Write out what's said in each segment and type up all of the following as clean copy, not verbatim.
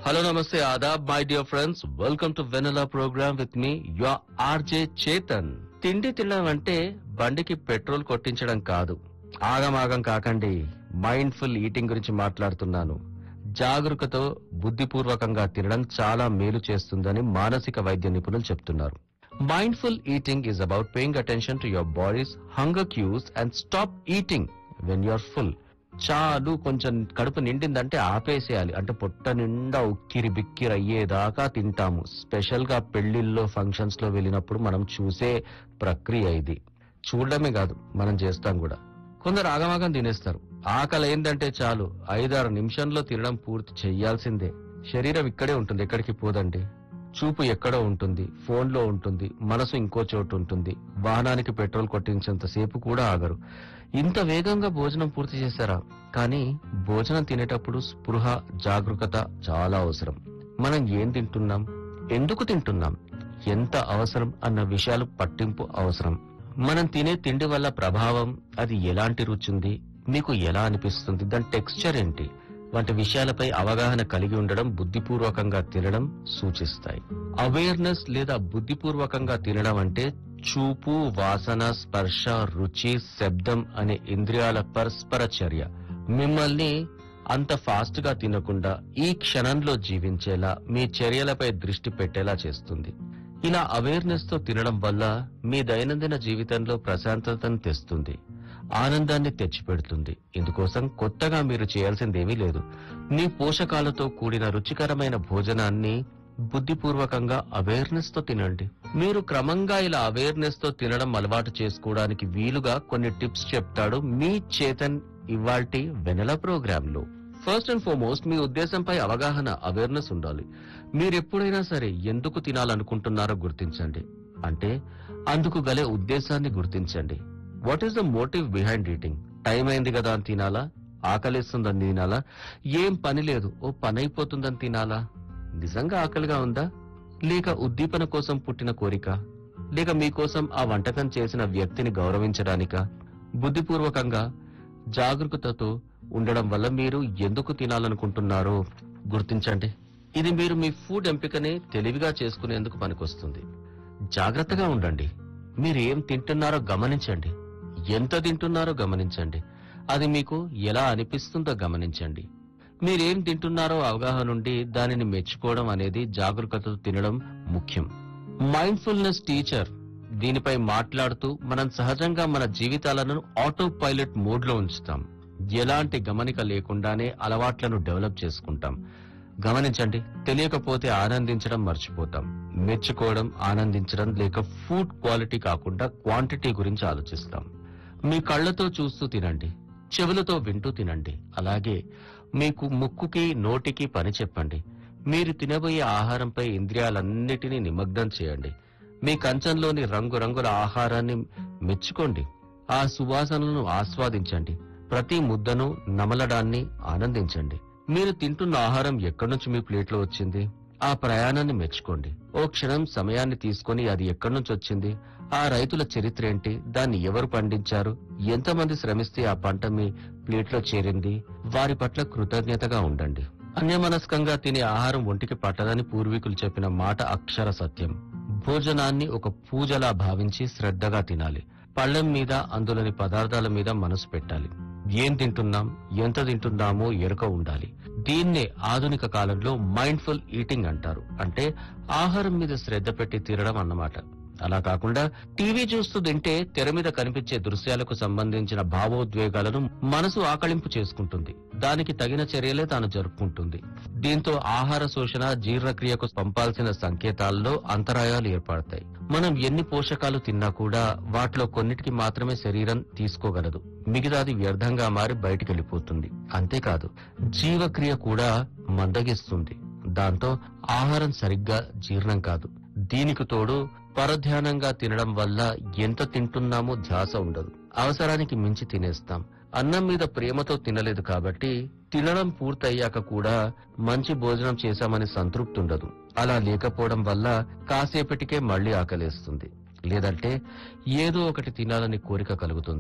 Hello, namaste, adab, my dear friends. Welcome to Vanilla program with me, your RJ Chetan. తిండి తినడం అంటే బండికి petrol కొట్టించడం కాదు. ఆగమాగం కాకండి. మైండ్ఫుల్ ఈటింగ్ గురించి మాట్లాడుతున్నాను. జాగరూకతో బుద్ధిపూర్వకంగా తినడం చాలా మేలు చేస్తుందని మానసిక వైద్య నిపుణులు చెప్తున్నారు. Mindful eating is about paying attention to your body's hunger cues and stop eating when you are full. చాలు కొంచెం కడుపు నిండిందంటే ఆపేసేయాలి. అంటే పొట్ట నిండా ఉక్కిరి బిక్కిరి అయ్యేదాకా తింటాము. స్పెషల్ గా పెళ్లిల్లో ఫంక్షన్స్ లో వెళ్ళినప్పుడు మనం చూసే ప్రక్రియ ఇది. చూడడమే కాదు, మనం చేస్తాం కూడా. కొందరు ఆగమాగం తినేస్తారు. ఆకలి ఏందంటే చాలు 5-6 నిమిషంలో తినడం పూర్తి చెయ్యాల్సిందే. శరీరం ఇక్కడే ఉంటుంది, ఎక్కడికి పోదండి. చూపు ఎక్కడో ఉంటుంది, ఫోన్ లో ఉంటుంది, మనసు ఇంకో చోటు ఉంటుంది. వాహనానికి పెట్రోల్ కొట్టించేంత సేపు కూడా ఆగరు. ఇంత వేగంగా భోజనం పూర్తి చేశారా? కానీ భోజనం తినేటప్పుడు స్పృహ, జాగరూకత చాలా అవసరం. మనం ఏం తింటున్నాం, ఎందుకు తింటున్నాం, ఎంత అవసరం అన్న విషయాలు పట్టింపు అవసరం. మనం తినే తిండి వల్ల ప్రభావం, అది ఎలాంటి రుచింది, మీకు ఎలా అనిపిస్తుంది, దాని టెక్స్చర్ ఏంటి వంటి విషయాలపై అవగాహన కలిగి ఉండడం బుద్ధిపూర్వకంగా తినడం సూచిస్తాయి. అవేర్నెస్ లేదా బుద్ధిపూర్వకంగా తినడం అంటే చూపు, వాసన, స్పర్శ, రుచి, శబ్దం అనే ఇంద్రియాల పరస్పర చర్య మిమ్మల్ని అంత ఫాస్ట్ గా తినకుండా ఈ క్షణంలో జీవించేలా, మీ చర్యలపై దృష్టి పెట్టేలా చేస్తుంది. ఇలా అవేర్నెస్ తో తినడం వల్ల మీ దైనందిన జీవితంలో ప్రశాంతతను తెస్తుంది, ఆనందాన్ని తెచ్చిపెడుతుంది. ఇందుకోసం కొత్తగా మీరు చేయాల్సిందేమీ లేదు. మీ పోషకాలతో కూడిన రుచికరమైన భోజనాన్ని బుద్ధిపూర్వకంగా అవేర్నెస్ తో తినండి. మీరు క్రమంగా ఇలా అవేర్నెస్ తో తినడం అలవాటు చేసుకోవడానికి వీలుగా కొన్ని టిప్స్ చెప్తాడు మీ చేతన్ ఇవాల్టి వెనెల ప్రోగ్రామ్ లో. ఫస్ట్ అండ్ ఫార్మోస్ట్ మీ ఉద్దేశంపై అవగాహన, అవేర్నెస్ ఉండాలి. మీరెప్పుడైనా సరే ఎందుకు తినాలనుకుంటున్నారో గుర్తించండి. అంటే అందుకు గల ఉద్దేశాన్ని గుర్తించండి. What is the motive behind eating? Time అయింది కదా అని తినాలా? ఆకలిస్తుందని తినాలా? ఏం పని లేదు, ఓ పని అయిపోతుందని తినాలా? నిజంగా ఆకలిగా ఉందా? లేక ఉద్దీపన కోసం పుట్టిన కోరిక? లేక మీకోసం ఆ వంటకం చేసిన వ్యక్తిని గౌరవించడానికా? బుద్ధిపూర్వకంగా జాగరూకతతో ఉండడం వల్ల మీరు ఎందుకు తినాలనుకుంటున్నారో గుర్తించండి. ఇది మీరు మీ ఫుడ్ ఎంపికని తెలివిగా చేసుకునేందుకు పనికొస్తుంది. జాగ్రత్తగా ఉండండి. మీరు ఏం తింటున్నారో గమనించండి. ఎంత తింటున్నారో గమనించండి. అది మీకు ఎలా అనిపిస్తుందో గమనించండి. మీరేం తింటున్నారో అవగాహన నుండి దానిని మెచ్చుకోవడం అనేది జాగరూకతతో తినడం ముఖ్యం. మైండ్ఫుల్నెస్ టీచర్ దీనిపై మాట్లాడుతూ మనం సహజంగా మన జీవితాలను ఆటో పైలట్ మోడ్ లో ఉంచుతాం. ఎలాంటి గమనిక లేకుండానే అలవాట్లను డెవలప్ చేసుకుంటాం. గమనించండి, తెలియకపోతే ఆనందించడం మర్చిపోతాం. మెచ్చుకోవడం, ఆనందించడం లేక ఫుడ్ క్వాలిటీ కాకుండా క్వాంటిటీ గురించి ఆలోచిస్తాం. మీ కళ్ళతో చూస్తూ తినండి, చెవులతో వింటూ తినండి. అలాగే మీకు ముక్కుకి, నోటికి పని చెప్పండి. మీరు తినబోయే ఆహారంపై ఇంద్రియాలన్నిటినీ నిమగ్నం చేయండి. మీ కంచంలోని రంగురంగుల ఆహారాన్ని మెచ్చుకోండి. ఆ సువాసనలను ఆస్వాదించండి. ప్రతి ముద్దను, నమలడాన్ని ఆనందించండి. మీరు తింటున్న ఆహారం ఎక్కడి నుంచి మీ ప్లేట్లో వచ్చింది? ఆ ప్రయాణాన్ని మెచ్చుకోండి. ఓ క్షణం సమయాన్ని తీసుకొని అది ఎక్కడి నుంచి వచ్చింది, ఆ రైతుల చరిత్ర ఏంటి, దాన్ని ఎవరు పండించారు, ఎంతమంది శ్రమిస్తే ఆ పంట మీ ప్లేట్లో చేరింది, వారి పట్ల కృతజ్ఞతగా ఉండండి. అన్యమనస్కంగా తినే ఆహారం ఒంటికి పట్టదని పూర్వీకులు చెప్పిన మాట అక్షర సత్యం. భోజనాన్ని ఒక పూజలా భావించి శ్రద్ధగా తినాలి. పళ్ళెం మీద, అందులోని పదార్థాల మీద మనసు పెట్టాలి. ఏం తింటున్నాం, ఎంత తింటున్నామో ఎరుక ఉండాలి. దీన్నే ఆధునిక కాలంలో మైండ్ఫుల్ ఈటింగ్ అంటారు. అంటే ఆహారం మీద శ్రద్ధ పెట్టి తినడం అన్నమాట. అలా కాకుండా టీవీ చూస్తూ తింటే తెర మీద కనిపించే దృశ్యాలకు సంబంధించిన భావోద్వేగాలను మనసు ఆకళింపు చేసుకుంటుంది. దానికి తగిన చర్యలే తాను జరుపుకుంటుంది. దీంతో ఆహార శోషణ, జీర్ణక్రియకు పంపాల్సిన సంకేతాల్లో అంతరాయాలు ఏర్పడతాయి. మనం ఎన్ని పోషకాలు తిన్నా కూడా వాటిలో కొన్నిటికి మాత్రమే శరీరం తీసుకోగలదు. మిగతాది వ్యర్థంగా మారి బయటికి వెళ్ళిపోతుంది. అంతేకాదు, జీవక్రియ కూడా మందగిస్తుంది. దాంతో ఆహారం సరిగ్గా జీర్ణం కాదు. దీనికి తోడు పరధ్యానంగా తినడం వల్ల ఎంత తింటున్నామో ధ్యాస ఉండదు. అవసరానికి మించి తినేస్తాం. అన్నం మీద ప్రేమతో తినలేదు కాబట్టి తినడం పూర్తయ్యాక కూడా మంచి భోజనం చేశామని సంతృప్తి ఉండదు. అలా లేకపోవడం వల్ల కాసేపటికే మళ్లీ ఆకలేస్తుంది. లేదంటే ఏదో ఒకటి తినాలని కోరిక కలుగుతుంది.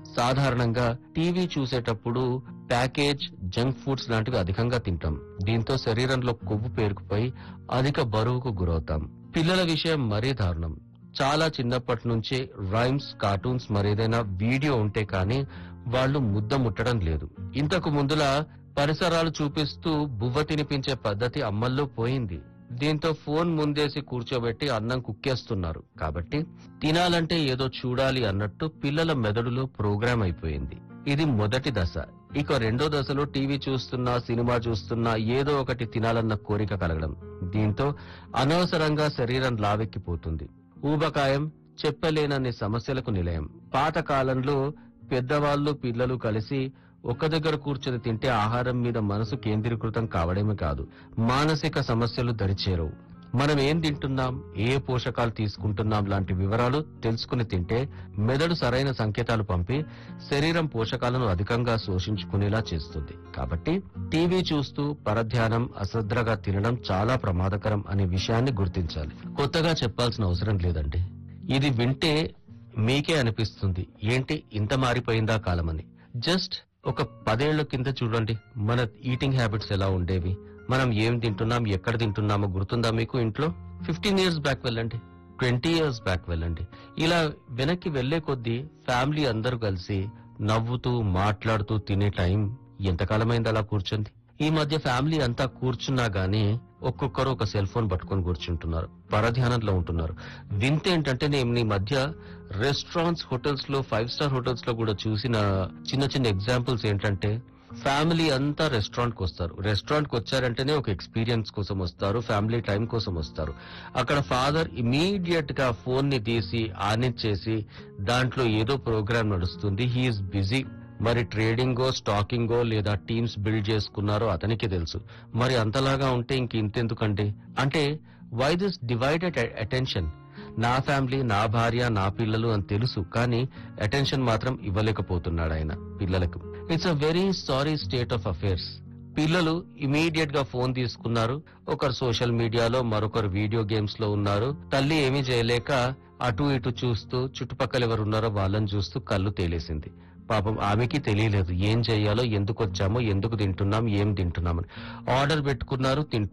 సాధారణంగా టీవీ చూసేటప్పుడు ప్యాకేజ్ జంక్ ఫుడ్స్ లాంటివి అధికంగా తింటాం. దీంతో శరీరంలో కొవ్వు పేరుకుపోయి అధిక బరువుకు గురవుతాం. పిల్లల విషయం మరీ దారుణం. చాలా చిన్నప్పటి నుంచే రైమ్స్, కార్టూన్స్ మరేదైనా వీడియో ఉంటే కానీ వాళ్ళు ముద్ద ముట్టడం లేదు. ఇంతకు ముందులా పరిసరాలు చూపిస్తూ బువ్వ తినిపించే పద్ధతి అమల్లో పోయింది. దీంతో ఫోన్ ముందేసి కూర్చోబెట్టి అన్నం కుక్కేస్తున్నారు. కాబట్టి తినాలంటే ఏదో చూడాలి అన్నట్టు పిల్లల మెదడులో ప్రోగ్రామ్ అయిపోయింది. ఇది మొదటి దశ. ఇక రెండో దశలో టీవీ చూస్తున్నా, సినిమా చూస్తున్నా ఏదో ఒకటి తినాలన్న కోరిక కలగడం. దీంతో అనవసరంగా శరీరం లావెక్కిపోతుంది. ఊబకాయం చెప్పలేనన్ని సమస్యలకు నిలయం. పాత కాలంలో పెద్దవాళ్ళు పిల్లలు కలిసి ఒక్క దగ్గర కూర్చొని తింటే ఆహారం మీద మనసు కేంద్రీకృతం కావడమే కాదు, మానసిక సమస్యలు దరిచేరవు. మనం ఏం తింటున్నాం, ఏ పోషకాలు తీసుకుంటున్నాం లాంటి వివరాలు తెలుసుకుని తింటే మెదడు సరైన సంకేతాలు పంపి శరీరం పోషకాలను అధికంగా శోషించుకునేలా చేస్తుంది. కాబట్టి టీవీ చూస్తూ పరధ్యానం, అశ్రద్ధగా తినడం చాలా ప్రమాదకరం అనే విషయాన్ని గుర్తించాలి. కొత్తగా చెప్పాల్సిన అవసరం లేదండి. ఇది వింటే మీకే అనిపిస్తుంది ఏంటి ఇంత మారిపోయిందా కాలమని. జస్ట్ ఒక 10 ఏళ్ల కింద చూడండి, మన ఈటింగ్ హ్యాబిట్స్ ఎలా ఉండేవి, మనం ఏం తింటున్నాం, ఎక్కడ తింటున్నామో గుర్తుందా మీకు? ఇంట్లో 15 ఇయర్స్ బ్యాక్ వెళ్ళండి, 20 ఇయర్స్ బ్యాక్ వెళ్ళండి. ఇలా వెనక్కి వెళ్లే కొద్దీ ఫ్యామిలీ అందరూ కలిసి నవ్వుతూ మాట్లాడుతూ తినే టైం ఎంతకాలమైంది అలా కూర్చుంది. ఈ మధ్య ఫ్యామిలీ అంతా కూర్చున్నా గానీ ఒక్కొక్కరు ఒక సెల్ ఫోన్ పట్టుకొని కూర్చుంటున్నారు, పరధ్యానంలో ఉంటున్నారు. వింత ఏంటంటే నేను ఈ మధ్య రెస్టారెంట్స్, హోటల్స్ లో, 5 స్టార్ హోటల్స్ లో కూడా చూసిన చిన్న చిన్న ఎగ్జాంపుల్స్ ఏంటంటే ఫ్యామిలీ అంతా రెస్టారెంట్ కి వస్తారు. రెస్టారెంట్ కి వచ్చారంటేనే ఒక ఎక్స్పీరియన్స్ కోసం వస్తారు, ఫ్యామిలీ టైం కోసం వస్తారు. అక్కడ ఫాదర్ ఇమీడియట్ గా ఫోన్ ని తీసి ఆన్ చేసి దాంట్లో ఏదో ప్రోగ్రామ్ నడుస్తుంది, హీఈస్ బిజీ. మరి ట్రేడింగో, స్టాకింగో లేదా టీమ్స్ బిల్డ్ చేసుకున్నారో అతనికి తెలుసు. మరి అంతలాగా ఉంటే ఇంకెందుకండి? అంటే వై దిస్ డివైడెడ్ అటెన్షన్? నా ఫ్యామిలీ, నా భార్య, నా పిల్లలు అని తెలుసు, కానీ అటెన్షన్ మాత్రం ఇవ్వలేకపోతున్నాడు ఆయన పిల్లలకు. It's a very sorry state of affairs. పిల్లలు ఇమీడియట్ గా ఫోన్ తీసుకున్నారు, ఒకరు సోషల్ మీడియాలో, మరొకరు వీడియో గేమ్స్ లో ఉన్నారు. తల్లి ఏమీ చేయలేక అటు ఇటు చూస్తూ చుట్టుపక్కల ఎవరు ఉన్నారో వాళ్ళని చూస్తూ కళ్ళు తేలేసింది. పాపం ఆమెకి తెలియలేదు ఏం చెయ్యాలో, ఎందుకు వచ్చామో, ఎందుకు తింటున్నాం, ఏం తింటున్నామని. ఆర్డర్ పెట్టుకున్నారు, తింటున్నారు.